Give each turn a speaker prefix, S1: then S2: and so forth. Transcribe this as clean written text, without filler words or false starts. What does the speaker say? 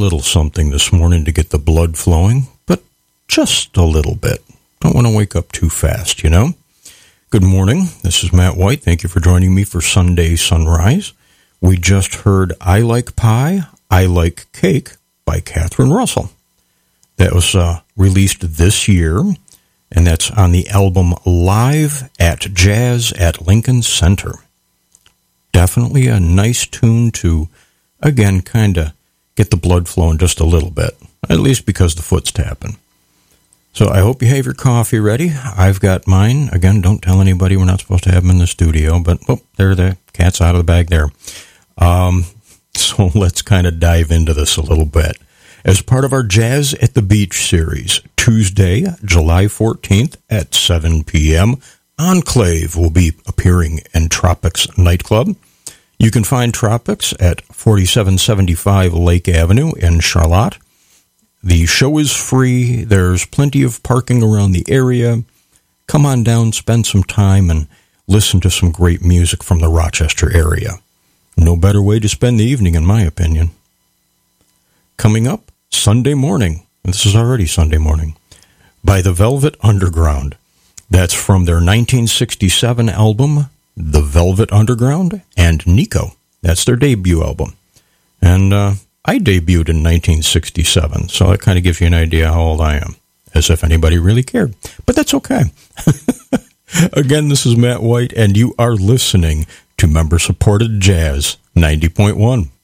S1: little something this morning to get the blood flowing, but just a little bit. Don't want to wake up too fast, you know? Good morning. This is Matt White. Thank you for joining me for Sunday Sunrise. We just heard I Like Pie, I Like Cake by Catherine Russell. That was released this year, and that's on the album Live at Jazz at Lincoln Center. Definitely a nice tune to, again, kind of get the blood flowing just a little bit, at least because the foot's tapping. So I hope you have your coffee ready. I've got mine. Again, don't tell anybody, we're not supposed to have them in the studio, but there, the cat's out of the bag there. So let's kind of dive into this a little bit. As part of our Jazz at the Beach series, Tuesday, July 14th at 7 p.m., Enclave will be appearing in Tropics Nightclub. You can find Tropics at 4775 Lake Avenue in Charlotte. The show is free. There's plenty of parking around the area. Come on down, spend some time, and listen to some great music from the Rochester area. No better way to spend the evening, in my opinion. Coming up, Sunday Morning. This is already Sunday Morning. By the Velvet Underground. That's from their 1967 album, The Velvet Underground, and Nico. That's their debut album. And I debuted in 1967, so that kind of gives you an idea how old I am. As if anybody really cared. But that's okay. Again, this is Matt White, and you are listening to member-supported Jazz 90.1.